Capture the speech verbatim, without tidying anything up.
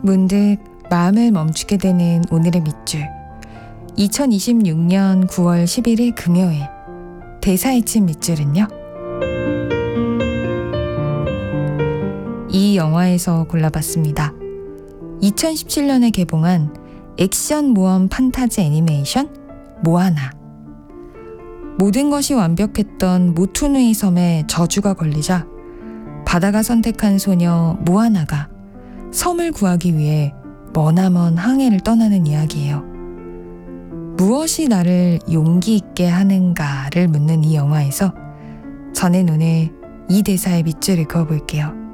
문득 마음을 멈추게 되는 오늘의 밑줄. 이천이십육 년 구월 십일일 금요일 대사에 친 밑줄은요. 이 영화에서 골라봤습니다. 이천십칠 년에 개봉한 액션 모험 판타지 애니메이션 모아나. 모든 것이 완벽했던 모투누이 섬에 저주가 걸리자 바다가 선택한 소녀 모아나가 섬을 구하기 위해 머나먼 항해를 떠나는 이야기예요. 무엇이 나를 용기 있게 하는가를 묻는 이 영화에서 저는 오늘 이 대사의 밑줄을 그어볼게요.